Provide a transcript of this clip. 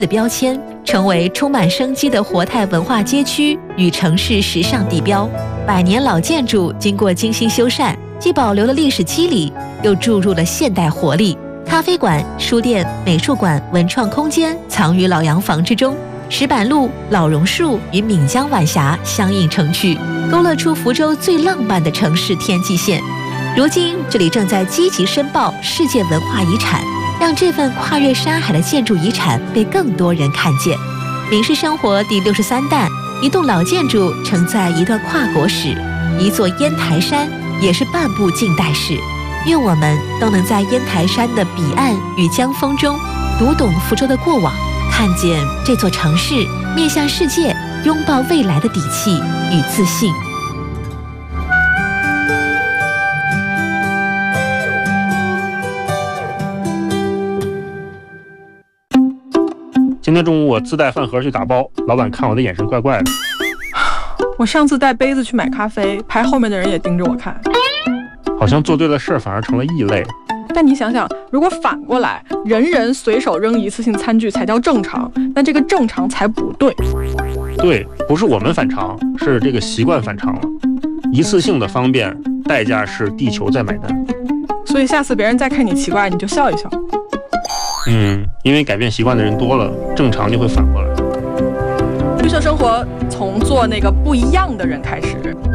的标签，成为充满生机的活态文化街区与城市时尚地标。百年老建筑经过精心修缮，既保留了历史肌理，又注入了现代活力。咖啡馆、书店、美术馆、文创空间藏于老洋房之中，石板路、老榕树与闽江晚霞相映成趣，勾勒出福州最浪漫的城市天际线。如今，这里正在积极申报世界文化遗产，让这份跨越山海的建筑遗产被更多人看见。闽式生活第63弹，一栋老建筑承载一段跨国史，一座烟台山也是半部近代史。愿我们都能在烟台山的彼岸与江风中，读懂福州的过往，看见这座城市面向世界、拥抱未来的底气与自信。 今天中午我自带饭盒去打包，老板看我的眼神怪怪的。 我上次带杯子去买咖啡，排后面的人也盯着我看。 好像做对了事儿反而成了异类。 但你想想，如果反过来，人人随手扔一次性餐具才叫正常，那这个正常才不对。 对，不是我们反常，是这个习惯反常了。一次性的方便，代价是地球在买单。 所以下次别人再看你奇怪，你就笑一笑。 因为改变习惯的人多了，正常就会反过来。 绿色生活从做那个不一样的人开始。